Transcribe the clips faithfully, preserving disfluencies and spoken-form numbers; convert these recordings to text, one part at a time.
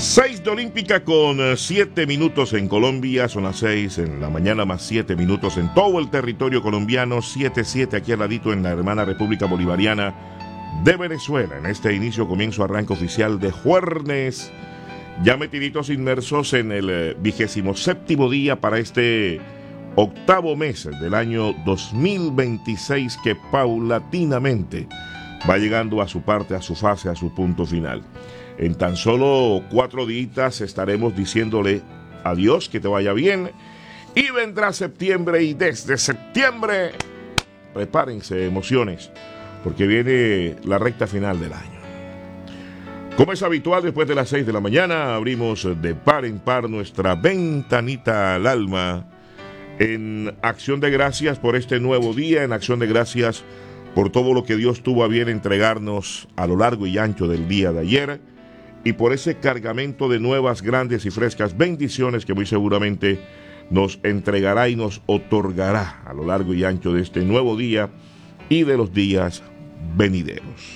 Seis de Olímpica con siete minutos en Colombia, son las seis en la mañana más siete minutos en todo el territorio colombiano, siete siete aquí al ladito en la hermana República Bolivariana de Venezuela. En este inicio, comienzo, arranque oficial de jueves, ya metiditos inmersos en el vigésimo séptimo día para este octavo mes del año dos mil veintiséis que paulatinamente va llegando a su parte, a su fase, a su punto final. En tan solo cuatro días estaremos diciéndole adiós, que te vaya bien, y vendrá septiembre, y desde septiembre prepárense emociones, porque viene la recta final del año. Como es habitual, después de las seis de la mañana abrimos de par en par nuestra ventanita al alma en acción de gracias por este nuevo día, en acción de gracias por todo lo que Dios tuvo a bien entregarnos a lo largo y ancho del día de ayer, y por ese cargamento de nuevas, grandes y frescas bendiciones que muy seguramente nos entregará y nos otorgará a lo largo y ancho de este nuevo día y de los días venideros.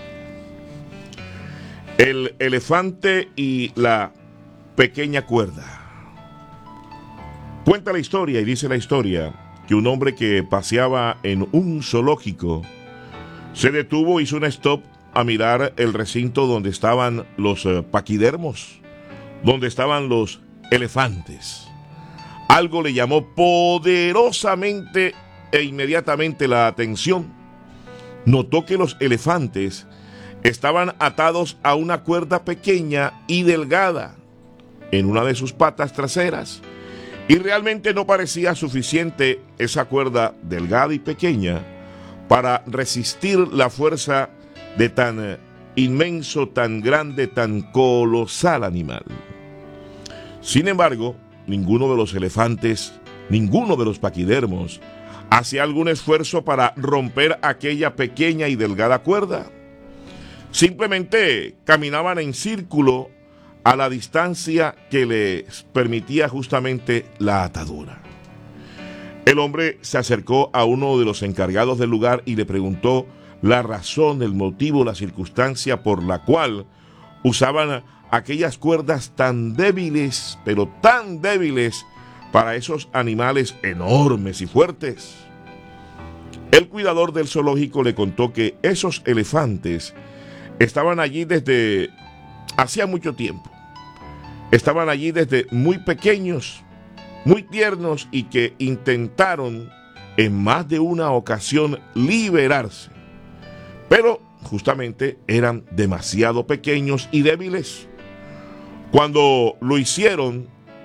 El elefante y la pequeña cuerda. Cuenta la historia, y dice la historia, que un hombre que paseaba en un zoológico se detuvo, hizo un stop a mirar el recinto donde estaban los eh, paquidermos, donde estaban los elefantes. Algo le llamó poderosamente e inmediatamente la atención. Notó que los elefantes estaban atados a una cuerda pequeña y delgada en una de sus patas traseras, y realmente no parecía suficiente esa cuerda delgada y pequeña para resistir la fuerza de tan inmenso, tan grande, tan colosal animal. Sin embargo, ninguno de los elefantes, ninguno de los paquidermos, hacía algún esfuerzo para romper aquella pequeña y delgada cuerda. Simplemente caminaban en círculo a la distancia que les permitía justamente la atadura. El hombre se acercó a uno de los encargados del lugar y le preguntó la razón, el motivo, la circunstancia por la cual usaban aquellas cuerdas tan débiles, pero tan débiles para esos animales enormes y fuertes. El cuidador del zoológico le contó que esos elefantes estaban allí desde hacía mucho tiempo. Estaban allí desde muy pequeños, muy tiernos, y que intentaron en más de una ocasión liberarse. Pero justamente eran demasiado pequeños y débiles. Cuando lo hicieron,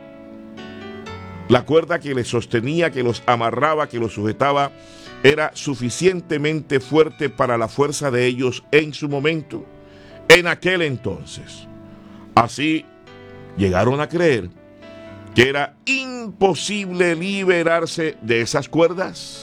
la cuerda que les sostenía, que los amarraba, que los sujetaba, era suficientemente fuerte para la fuerza de ellos en su momento, en aquel entonces. Así llegaron a creer que era imposible liberarse de esas cuerdas.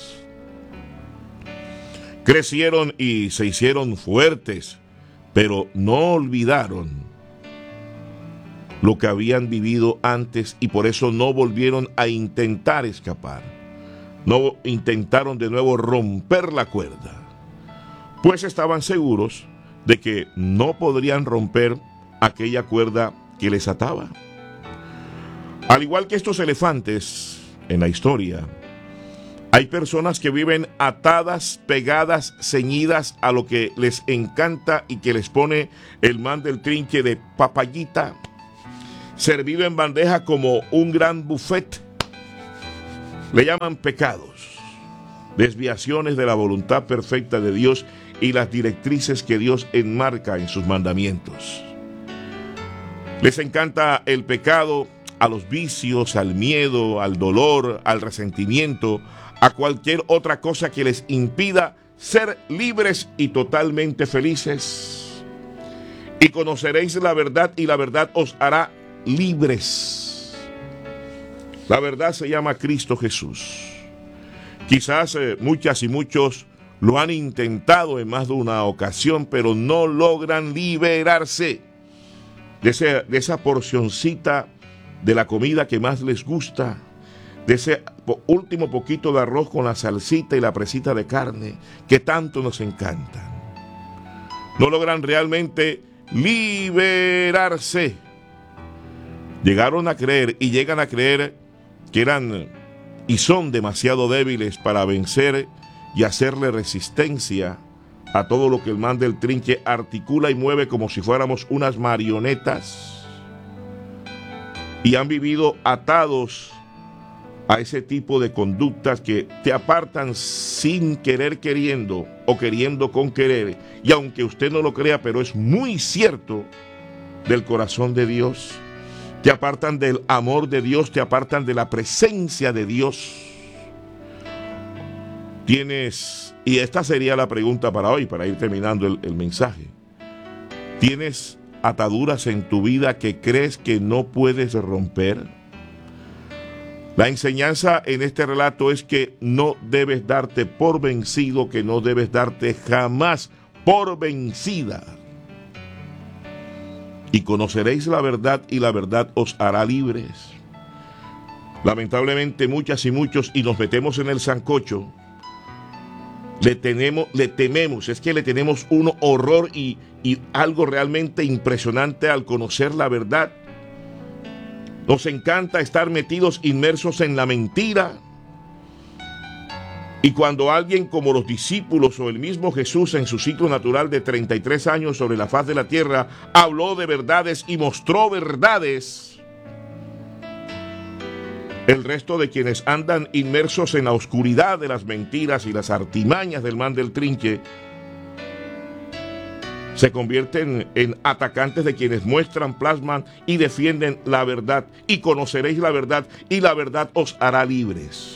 Crecieron y se hicieron fuertes, pero no olvidaron lo que habían vivido antes, y por eso no volvieron a intentar escapar. No intentaron de nuevo romper la cuerda, pues estaban seguros de que no podrían romper aquella cuerda que les ataba. Al igual que estos elefantes en la historia, hay personas que viven atadas, pegadas, ceñidas a lo que les encanta y que les pone el man del trinche de papayita, servido en bandeja como un gran buffet. Le llaman pecados, desviaciones de la voluntad perfecta de Dios y las directrices que Dios enmarca en sus mandamientos. Les encanta el pecado a los vicios, al miedo, al dolor, al resentimiento, a cualquier otra cosa que les impida ser libres y totalmente felices. Y conoceréis la verdad, y la verdad os hará libres. La verdad se llama Cristo Jesús. Quizás eh, muchas y muchos lo han intentado en más de una ocasión, pero no logran liberarse de, ese, de esa porcioncita de la comida que más les gusta, de ese último poquito de arroz con la salsita y la presita de carne que tanto nos encantan. No logran realmente liberarse llegaron a creer y llegan a creer que eran y son demasiado débiles para vencer y hacerle resistencia a todo lo que el man del trinche articula y mueve como si fuéramos unas marionetas, y han vivido atados a ese tipo de conductas que te apartan sin querer queriendo o queriendo con querer, y aunque usted no lo crea, pero es muy cierto, del corazón de Dios. Te apartan del amor de Dios, te apartan de la presencia de Dios. Tienes, y esta sería la pregunta para hoy, para ir terminando el, el mensaje. ¿Tienes ataduras en tu vida que crees que no puedes romper? La enseñanza en este relato es que no debes darte por vencido, que no debes darte jamás por vencida. Y conoceréis la verdad, y la verdad os hará libres. Lamentablemente muchas y muchos, y nos metemos en el sancocho, le, tenemos, le tememos, es que le tenemos un horror y, y algo realmente impresionante al conocer la verdad. Nos encanta estar metidos, inmersos en la mentira. Y cuando alguien como los discípulos o el mismo Jesús en su ciclo natural de treinta y tres años sobre la faz de la tierra habló de verdades y mostró verdades, el resto de quienes andan inmersos en la oscuridad de las mentiras y las artimañas del man del trinche se convierten en atacantes de quienes muestran, plasman y defienden la verdad. Y conoceréis la verdad, y la verdad os hará libres.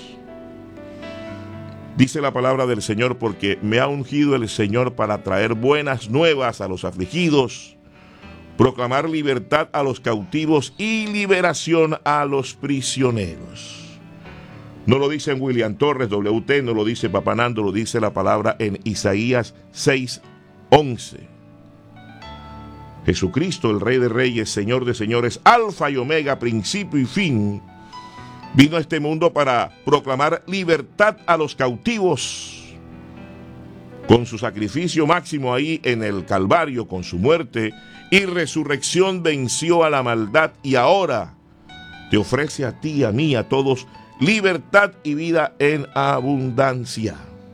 Dice la palabra del Señor: porque me ha ungido el Señor para traer buenas nuevas a los afligidos, proclamar libertad a los cautivos y liberación a los prisioneros. No lo dice en William Torres, W T, no lo dice Papá Nando, lo dice la palabra en Isaías seis once. Jesucristo, el Rey de Reyes, Señor de Señores, Alfa y Omega, principio y fin, vino a este mundo para proclamar libertad a los cautivos. Con su sacrificio máximo ahí en el Calvario, con su muerte y resurrección, venció a la maldad, y ahora te ofrece a ti, a mí, a todos, libertad y vida en abundancia.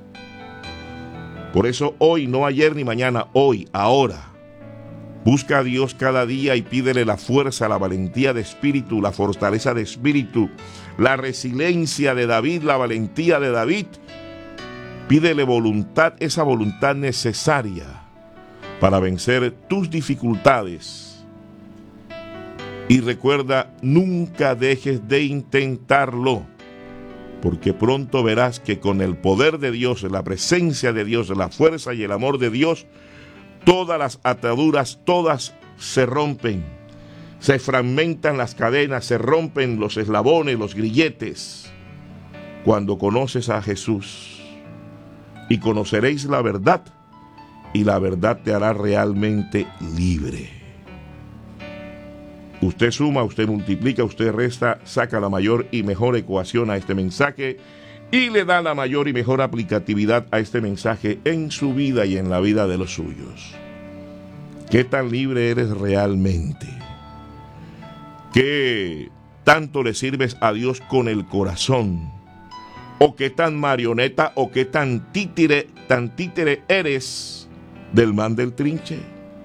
Por eso hoy, no ayer ni mañana, hoy, ahora, busca a Dios cada día y pídele la fuerza, la valentía de espíritu, la fortaleza de espíritu, la resiliencia de David, la valentía de David. Pídele voluntad, esa voluntad necesaria para vencer tus dificultades. Y recuerda, nunca dejes de intentarlo, porque pronto verás que con el poder de Dios, la presencia de Dios, la fuerza y el amor de Dios, todas las ataduras, todas se rompen, se fragmentan las cadenas, se rompen los eslabones, los grilletes, cuando conoces a Jesús. Y conoceréis la verdad, y la verdad te hará realmente libre. Usted suma, usted multiplica, usted resta, saca la mayor y mejor ecuación a este mensaje y le da la mayor y mejor aplicatividad a este mensaje en su vida y en la vida de los suyos. ¿Qué tan libre eres realmente? ¿Qué tanto le sirves a Dios con el corazón? ¿O qué tan marioneta o qué tan títere, tan títere eres del man del trinche?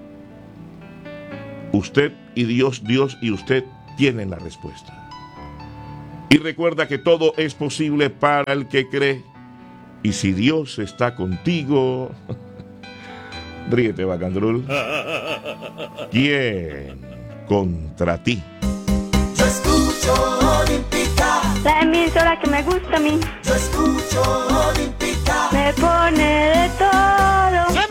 Usted y Dios, Dios y usted tienen la respuesta. Y recuerda que todo es posible para el que cree. Y si Dios está contigo, ríete, Bacandrul, ¿quién contra ti? Yo escucho Olímpica, la emisora que me gusta a mí. yo escucho Olímpica, Me pone de todo.